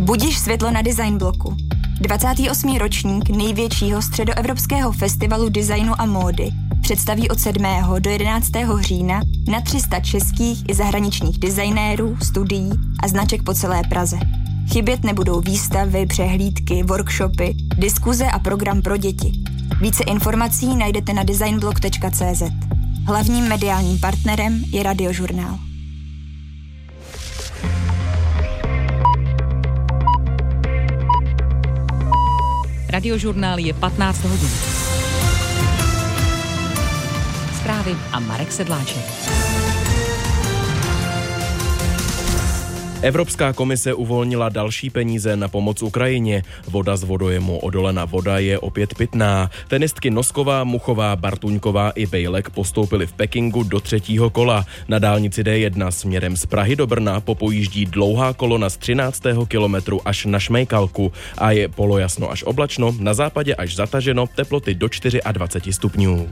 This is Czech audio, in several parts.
Budíš světlo na Design bloku. 28. ročník největšího středoevropského festivalu designu a módy představí od 7. do 11. října na 300 českých i zahraničních designérů, studií a značek po celé Praze. Chybět nebudou výstavy, přehlídky, workshopy, diskuze a program pro děti. Více informací najdete na designblog.cz. Hlavním mediálním partnerem je Radiožurnál. Radiožurnál je 15 hodin. Zprávy a Marek Sedláček. Evropská komise uvolnila další peníze na pomoc Ukrajině. Voda z vodojemu Odolena voda je opět pitná. Tenistky Nosková, Muchová, Bartuňková i Bejlek postoupily v Pekingu do 3. kola. Na dálnici D1 směrem z Prahy do Brna popojíždí dlouhá kolona z 13. kilometru až na Šmejkalku a je polojasno až oblačno, na západě až zataženo, teploty do 24 stupňů.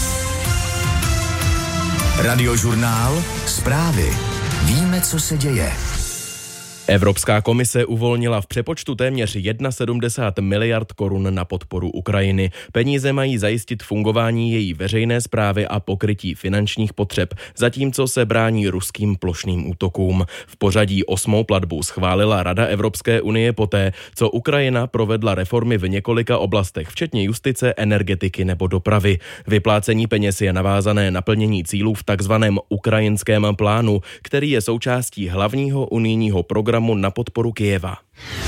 Radiožurnál, zprávy. Víme, co se děje. Evropská komise uvolnila v přepočtu téměř 71 miliard korun na podporu Ukrajiny. Peníze mají zajistit fungování její veřejné správy a pokrytí finančních potřeb, zatímco se brání ruským plošným útokům. V pořadí 8. platbu schválila Rada Evropské unie poté, co Ukrajina provedla reformy v několika oblastech, včetně justice, energetiky nebo dopravy. Vyplácení peněz je navázané na plnění cílů v takzvaném ukrajinském plánu, který je součástí hlavního unijního programu na podporu Kyjeva.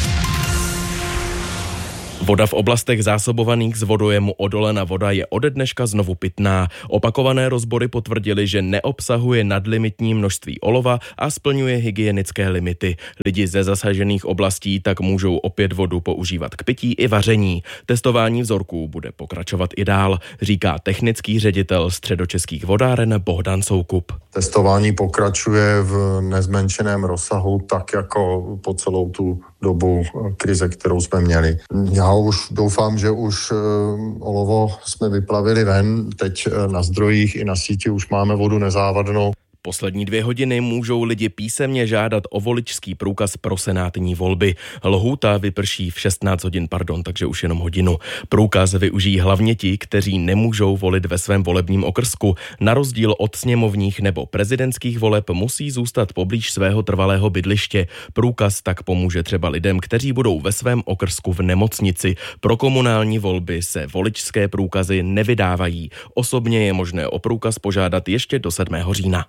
Voda v oblastech zásobovaných z vodojemu Odolena voda je ode dneška znovu pitná. Opakované rozbory potvrdily, že neobsahuje nadlimitní množství olova a splňuje hygienické limity. Lidi ze zasažených oblastí tak můžou opět vodu používat k pití i vaření. Testování vzorků bude pokračovat i dál, říká technický ředitel Středočeských vodáren Bohdan Soukup. Testování pokračuje v nezmenšeném rozsahu, tak jako po celou tu dobu krize, kterou jsme měli. Já už doufám, že už olovo jsme vyplavili ven, teď na zdrojích i na síti už máme vodu nezávadnou. Poslední 2 hodiny můžou lidi písemně žádat o voličský průkaz pro senátní volby. Lhůta vyprší v 16 hodin, takže už jenom hodinu. Průkaz využijí hlavně ti, kteří nemůžou volit ve svém volebním okrsku. Na rozdíl od sněmovních nebo prezidentských voleb musí zůstat poblíž svého trvalého bydliště. Průkaz tak pomůže třeba lidem, kteří budou ve svém okrsku v nemocnici. Pro komunální volby se voličské průkazy nevydávají. Osobně je možné o průkaz požádat ještě do 7. října.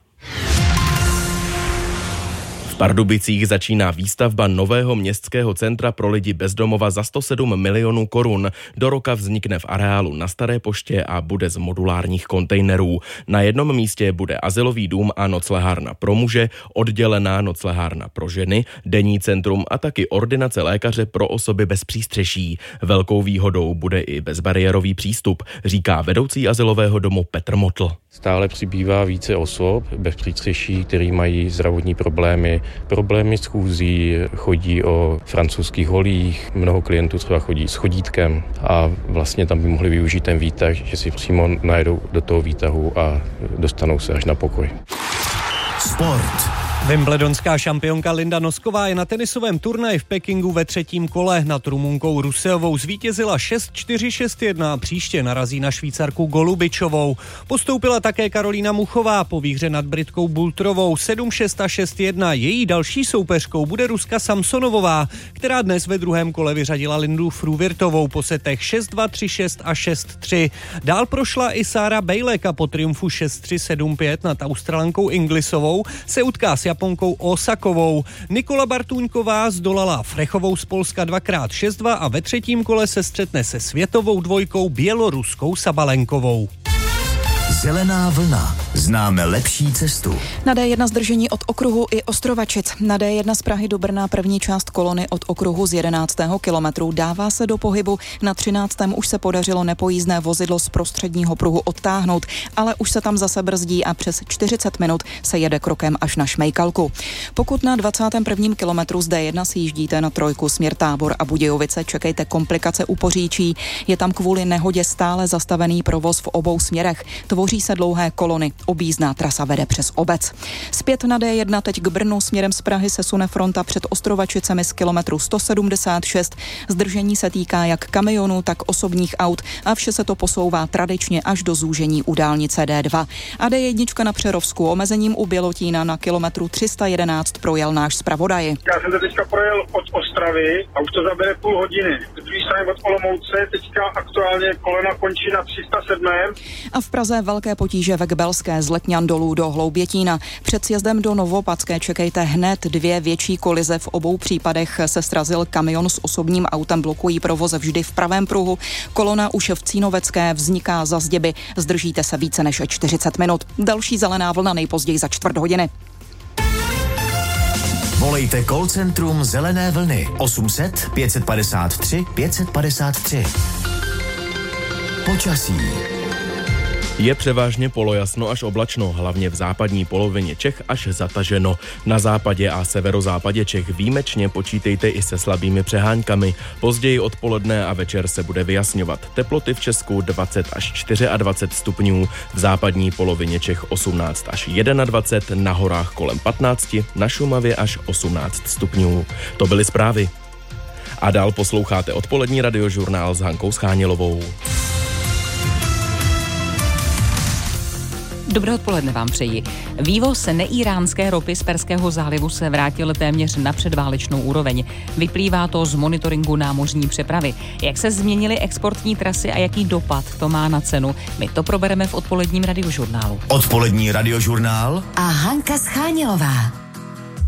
V Pardubicích začíná výstavba nového městského centra pro lidi bez domova za 107 milionů korun. Do roka vznikne v areálu na Staré poště a bude z modulárních kontejnerů. Na jednom místě bude azylový dům a noclehárna pro muže, oddělená noclehárna pro ženy, denní centrum a taky ordinace lékaře pro osoby bez přístřeší. Velkou výhodou bude i bezbariérový přístup, říká vedoucí azylového domu Petr Motl. Stále přibývá více osob bez přístřeší, kteří mají zdravotní problémy s chůzí, chodí o francouzských holích, mnoho klientů třeba chodí s chodítkem a vlastně tam by mohli využít ten výtah, že si přímo najedou do toho výtahu a dostanou se až na pokoj. Sport. Wimbledonská šampionka Linda Nosková je na tenisovém turnaji v Pekingu ve 3. kole. Nad Rumunkou Ruseovou zvítězila 6-4, 6-1 a příště narazí na Švýcarku Golubičovou. Postoupila také Karolína Muchová po výhře nad Britkou Bultrovou 7-6 a 6-1. Její další soupeřkou bude Ruska Samsonovová, která dnes ve 2. kole vyřadila Lindu Fruvirtovou po setech 6-2, 3-6 a 6-3. Dál prošla i Sára Bejlek a po triumfu 6-3, 7-5 nad Australankou Inglisovou se utká s Japonkou Osakovou. Nikola Bartuňková zdolala Frechovou z Polska 2x 6-2 a ve 3. kole se střetne se světovou dvojkou běloruskou Sabalenkovou. Zelená vlna. Známe lepší cestu. Na D1 zdržení od okruhu i Ostrovačic. Na D1 z Prahy do Brna první část kolony od okruhu z 11. kilometru dává se do pohybu. Na 13. už se podařilo nepojízdné vozidlo z prostředního pruhu odtáhnout, ale už se tam zase brzdí a přes 40 minut se jede krokem až na Šmejkalku. Pokud na 21. kilometru z D1 si jíždíte na 3 směr Tábor a Budějovice, čekejte komplikace u Poříčí. Je tam kvůli nehodě stále zastavený provoz v obou směrech. Tvoří se dlouhé kolony. Objízdná trasa vede přes obec. Zpět na D1 teď k Brnu směrem z Prahy se sune fronta před Ostrovačicemi z kilometru 176. Zdržení se týká jak kamionů, tak osobních aut a vše se to posouvá tradičně až do zúžení u dálnice D2. A D1 na Přerovsku omezením u Bělotína na kilometru 311 projel náš zpravodaj. Já jsem to teďka projel od Ostravy a už to zabere půl hodiny. Z druhé strany od Olomouce teďka aktuálně kolena končí na 307. A v Praze velké potíže ve Kbelské z Letňan dolů do Hloubětína. Před sjezdem do Novopadské čekejte hned 2 větší kolize. V obou případech se srazil kamion s osobním autem, blokují provoz vždy v pravém pruhu. Kolona už v Cínovecké vzniká za Zděby. Zdržíte se více než 40 minut. Další zelená vlna nejpozději za 4 hodiny. Volejte call centrum Zelené vlny 800 553 553. Počasí. Je převážně polojasno až oblačno, hlavně v západní polovině Čech až zataženo. Na západě a severozápadě Čech výjimečně počítejte i se slabými přeháňkami. Později odpoledne a večer se bude vyjasňovat. Teploty v Česku 20 až 24 stupňů, v západní polovině Čech 18 až 21, na horách kolem 15, na Šumavě až 18 stupňů. To byly zprávy. A dál posloucháte odpolední radiožurnál s Hankou Schánělovou. Dobré odpoledne vám přeji. Vývoz neíránské ropy z Perského zálivu se vrátil téměř na předválečnou úroveň. Vyplývá to z monitoringu námořní přepravy. Jak se změnily exportní trasy a jaký dopad to má na cenu? My to probereme v odpoledním radiožurnálu. Odpolední radiožurnál a Hanka Schánělová.